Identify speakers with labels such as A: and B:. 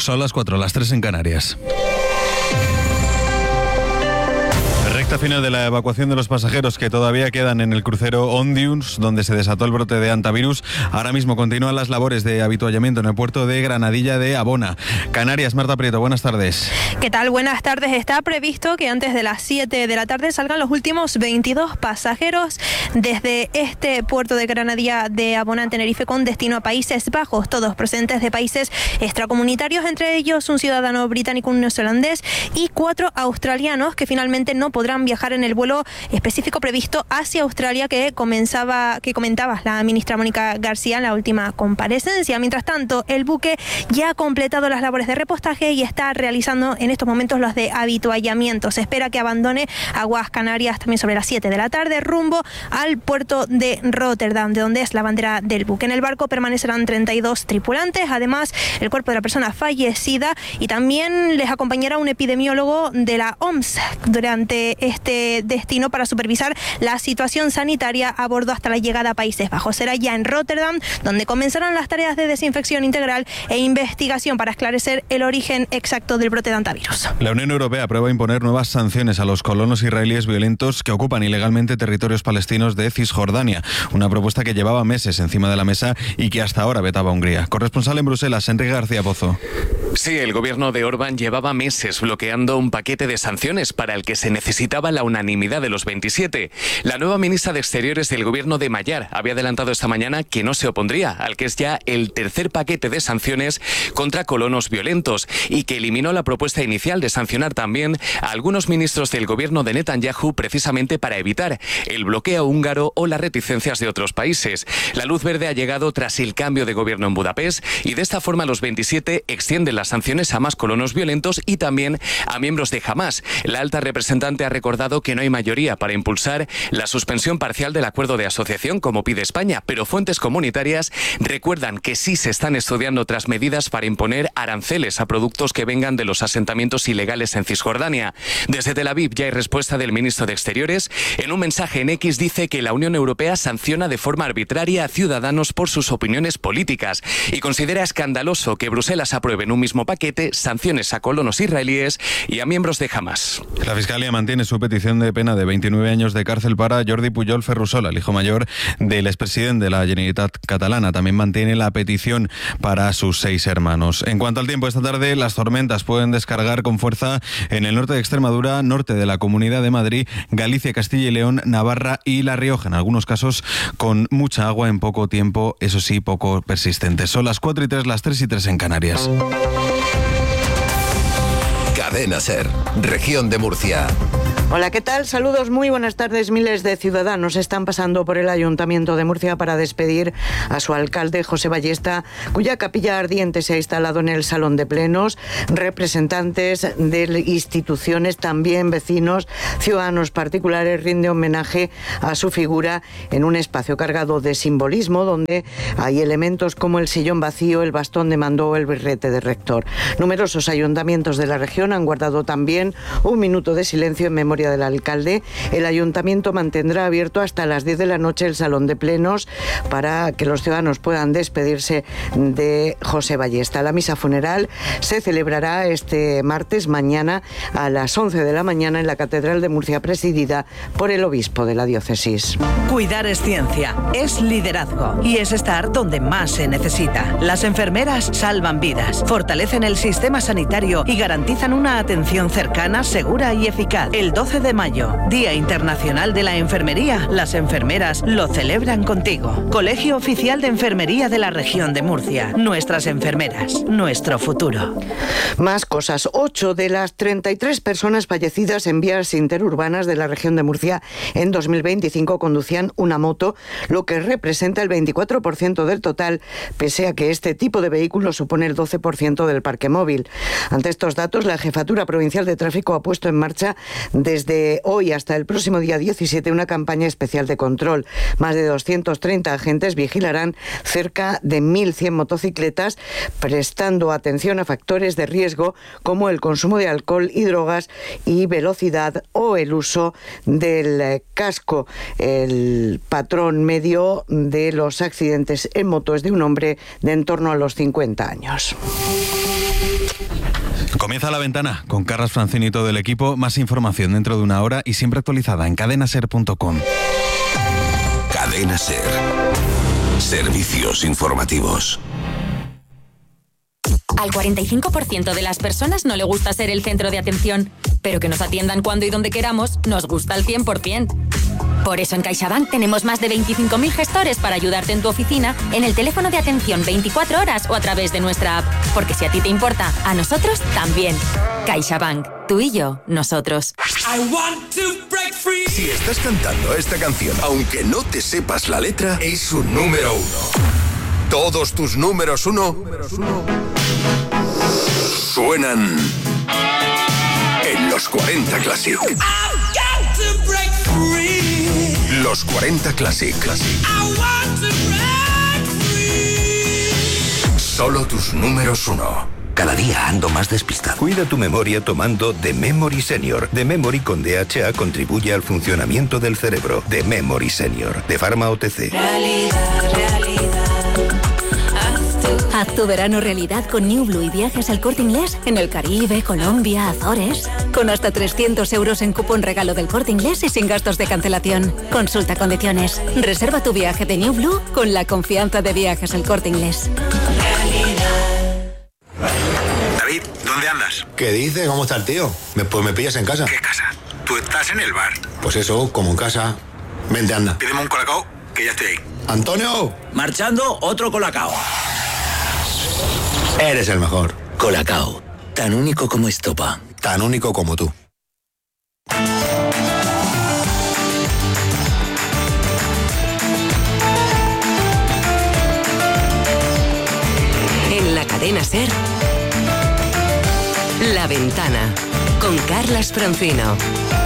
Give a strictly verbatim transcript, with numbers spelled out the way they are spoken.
A: Son las cuatro, las tres en Canarias. Recta final de la evacuación de los pasajeros que todavía quedan en el crucero Ondius, donde se desató el brote de hantavirus. Ahora mismo continúan las labores de habituallamiento en el puerto de Granadilla de Abona. Canarias, Marta Prieto, buenas tardes.
B: ¿Qué tal? Buenas tardes. Está previsto que antes de las siete de la tarde salgan los últimos veintidós pasajeros desde este puerto de Granadilla de Abona en Tenerife con destino a Países Bajos, todos procedentes de países extracomunitarios, entre ellos un ciudadano británico, un neozelandés y cuatro australianos que finalmente no podrán viajar en el vuelo específico previsto hacia Australia que comenzaba, que comentaba la ministra Mónica García en la última comparecencia. Mientras tanto, el buque ya ha completado las labores de repostaje y está realizando en estos momentos los de habituallamiento. Se espera que abandone aguas Canarias también sobre las siete de la tarde rumbo al puerto de Rotterdam, de donde es la bandera del buque. En el barco permanecerán treinta y dos tripulantes, además el cuerpo de la persona fallecida, y también les acompañará un epidemiólogo de la O M S durante este destino para supervisar la situación sanitaria a bordo hasta la llegada a Países Bajos. Será ya en Rotterdam donde comenzarán las tareas de desinfección integral e investigación para esclarecer el origen exacto del brote de hantavirus.
A: La Unión Europea aprueba imponer nuevas sanciones a los colonos israelíes violentos que ocupan ilegalmente territorios palestinos de Cisjordania, una propuesta que llevaba meses encima de la mesa y que hasta ahora vetaba Hungría. Corresponsal en Bruselas, Enrique García Pozo.
C: Sí, el gobierno de Orbán llevaba meses bloqueando un paquete de sanciones para el que se necesitaba la unanimidad de los veintisiete. La nueva ministra de Exteriores del gobierno de Mayar había adelantado esta mañana que no se opondría al que es ya el tercer paquete de sanciones contra colonos violentos y que eliminó la propuesta inicial de sancionar también a algunos ministros del gobierno de Netanyahu precisamente para evitar el bloqueo húngaro o las reticencias de otros países. La luz verde ha llegado tras el cambio de gobierno en Budapest y de esta forma los veintisiete extienden las sanciones a más colonos violentos y también a miembros de Hamás. La alta representante ha recordado que no hay mayoría para impulsar la suspensión parcial del acuerdo de asociación como pide España, pero fuentes comunitarias recuerdan que sí se están estudiando otras medidas para imponer aranceles a productos que vengan de los asentamientos ilegales en Cisjordania. Desde Tel Aviv ya hay respuesta del ministro de Exteriores. En un mensaje en X dice que la Unión Europea sanciona de forma arbitraria a ciudadanos por sus opiniones políticas y considera escandaloso que Bruselas apruebe en un mismo paquete sanciones a colonos israelíes y a miembros de Hamás.
A: La Fiscalía mantiene su petición de pena de veintinueve años de cárcel para Jordi Pujol Ferrusola, el hijo mayor del expresidente de la Generalitat catalana. También mantiene la petición para sus seis hermanos. En cuanto al tiempo, esta tarde las tormentas pueden descargar con fuerza en el norte de Extremadura, norte de la Comunidad de Madrid, Galicia, Castilla y León, Navarra y La Rioja. En algunos casos con mucha agua en poco tiempo, eso sí, poco persistente. Son las cuatro y tres, las tres y tres en Canarias.
D: Cadena SER, Región de Murcia.
E: Hola, ¿qué tal? Saludos, muy buenas tardes. Miles de ciudadanos están pasando por el Ayuntamiento de Murcia para despedir a su alcalde, José Ballesta, cuya capilla ardiente se ha instalado en el Salón de Plenos. Representantes de instituciones, también vecinos, ciudadanos particulares, rinden homenaje a su figura en un espacio cargado de simbolismo, donde hay elementos como el sillón vacío, el bastón de mando o el birrete de rector. Numerosos ayuntamientos de la región han guardado también un minuto de silencio en memoria del alcalde. El ayuntamiento mantendrá abierto hasta las diez de la noche el Salón de Plenos para que los ciudadanos puedan despedirse de José Ballesta. La misa funeral se celebrará este martes, mañana, a las once de la mañana en la Catedral de Murcia, presidida por el obispo de la diócesis.
F: Cuidar es ciencia, es liderazgo y es estar donde más se necesita. Las enfermeras salvan vidas, fortalecen el sistema sanitario y garantizan una atención cercana, segura y eficaz. El doce de mayo, Día Internacional de la Enfermería, las enfermeras lo celebran contigo. Colegio Oficial de Enfermería de la Región de Murcia. Nuestras enfermeras, nuestro futuro.
E: Más cosas. Ocho de las treinta y tres personas fallecidas en vías interurbanas de la Región de Murcia en dos mil veinticinco conducían una moto, lo que representa el veinticuatro por ciento del total, pese a que este tipo de vehículo supone el doce por ciento del parque móvil. Ante estos datos, la Jefatura Provincial de Tráfico ha puesto en marcha desde hoy hasta el próximo día diecisiete una campaña especial de control. Más de doscientos treinta agentes vigilarán cerca de mil cien motocicletas, prestando atención a factores de riesgo como el consumo de alcohol y drogas y velocidad o el uso del casco. El patrón medio de los accidentes en moto es de un hombre de en torno a los cincuenta años.
A: Comienza La Ventana con Carlas Francini y todo el equipo. Más información dentro de una hora y siempre actualizada en cadena ser punto com.
D: Cadena Ser. Servicios informativos.
G: Al cuarenta y cinco por ciento de las personas no le gusta ser el centro de atención, pero que nos atiendan cuando y donde queramos nos gusta al cien por ciento. Por eso en CaixaBank tenemos más de veinticinco mil gestores para ayudarte en tu oficina, en el teléfono de atención veinticuatro horas o a través de nuestra app. Porque si a ti te importa, a nosotros también. CaixaBank. Tú y yo, nosotros.
D: Si estás cantando esta canción, aunque no te sepas la letra, es un número uno. Todos tus números uno suenan en los cuarenta Classic. Los cuarenta Classic. Solo tus números uno.
H: Cada día ando más despistado. Cuida tu memoria tomando The Memory Senior. The Memory con D H A contribuye al funcionamiento del cerebro. The Memory Senior, de Pharma O T C.
I: Realidad, realidad. Haz tu verano realidad con New Blue y viajes al Corte Inglés en el Caribe, Colombia, Azores. Con hasta trescientos euros en cupón regalo del Corte Inglés y sin gastos de cancelación. Consulta condiciones. Reserva tu viaje de New Blue con la confianza de Viajes al Corte Inglés.
J: David, ¿dónde andas?
K: ¿Qué dices? ¿Cómo está el tío? Me, pues me pillas en casa.
J: ¿Qué casa? Tú estás en el bar.
K: Pues eso, como en casa. Vente, anda.
J: Pídeme un colacao, que ya estoy ahí.
K: ¡Antonio!
L: Marchando, otro colacao.
K: Eres el mejor.
L: Colacao, tan único como estopa.
K: Tan único como tú.
M: En la cadena SER, La Ventana, con Carlas Francino.